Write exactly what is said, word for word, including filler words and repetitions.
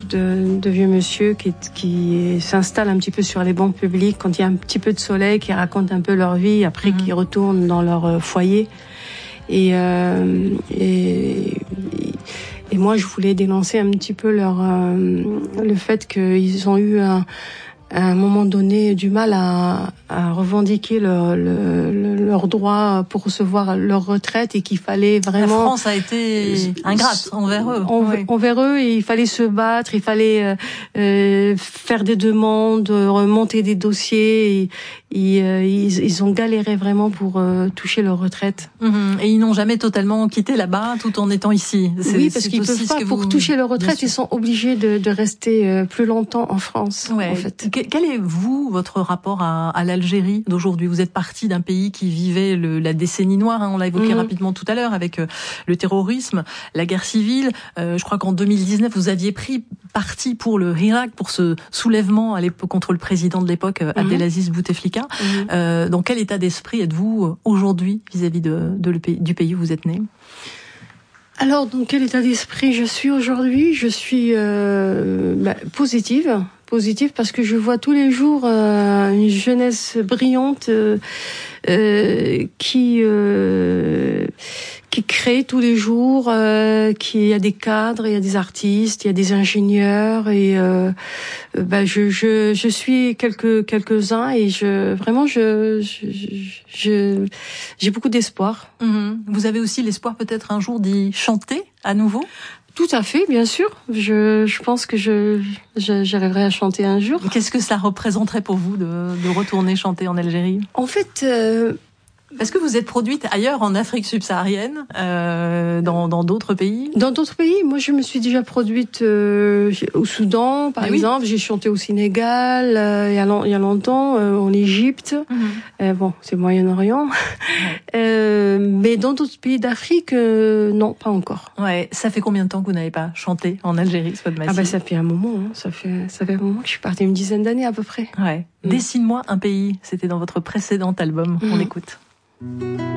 de, de vieux monsieur qui, qui s'installent un petit peu sur les bancs publics quand il y a un petit peu de soleil, qui racontent un peu leur vie, après mmh. qui retournent dans leur foyer. Et, euh, et, et moi, je voulais dénoncer un petit peu leur, euh, le fait qu'ils ont eu un, à un moment donné du mal à, à revendiquer leur, leur, leur droit pour recevoir leur retraite et qu'il fallait vraiment... La France a été ingrate envers eux. En, oui. Envers eux, et il fallait se battre, il fallait euh, faire des demandes, remonter des dossiers. Et, et, euh, ils, ils ont galéré vraiment pour euh, toucher leur retraite. Mmh. Et ils n'ont jamais totalement quitté là-bas tout en étant ici. C'est, oui, parce qu'ils peuvent pas. Pour vous... toucher leur retraite, ils sont obligés de, de rester euh, plus longtemps en France. Ouais. En fait. Quel est, vous, votre rapport à, à l'Algérie d'aujourd'hui? Vous êtes parti d'un pays qui vivait le, la décennie noire, hein, on l'a évoqué mmh. rapidement tout à l'heure, avec euh, le terrorisme, la guerre civile. Euh, je crois qu'en deux mille dix-neuf, vous aviez pris parti pour le Hirak, pour ce soulèvement à l'époque contre le président de l'époque, euh, Abdelaziz mmh. Bouteflika. Mmh. Euh, dans quel état d'esprit êtes-vous aujourd'hui vis-à-vis de, de le pays, du pays où vous êtes né? Alors, dans quel état d'esprit je suis aujourd'hui? Je suis euh, bah, positive. Positive parce que je vois tous les jours euh, une jeunesse brillante euh, euh, qui euh, qui crée tous les jours, euh, qui il y a des cadres, il y a des artistes, il y a des ingénieurs et euh, bah je je je suis quelques quelques-uns et je vraiment je je je j'ai beaucoup d'espoir. Mmh. Vous avez aussi l'espoir peut-être un jour d'y chanter à nouveau? Tout à fait, bien sûr. Je, je pense que je, je, j'arriverai à chanter un jour. Qu'est-ce que ça représenterait pour vous de, de retourner chanter en Algérie? En fait, euh, est-ce que vous êtes produite ailleurs en Afrique subsaharienne, euh, dans, dans d'autres pays? Dans d'autres pays, moi je me suis déjà produite euh, au Soudan, par Mais exemple. Oui. J'ai chanté au Sénégal, euh, il, y a long, il y a longtemps, euh, en Égypte. Mm-hmm. Euh, bon, c'est Moyen-Orient. Ouais. Euh, mais dans d'autres pays d'Afrique, euh, non, pas encore. Ouais. Ça fait combien de temps que vous n'avez pas chanté en Algérie, Swad Massi? Ah bah ça fait un moment. Hein. Ça fait ça fait un moment que je suis partie, une dizaine d'années à peu près. Ouais. Mm. Dessine-moi un pays. C'était dans votre précédent album. Mm. On l'écoute.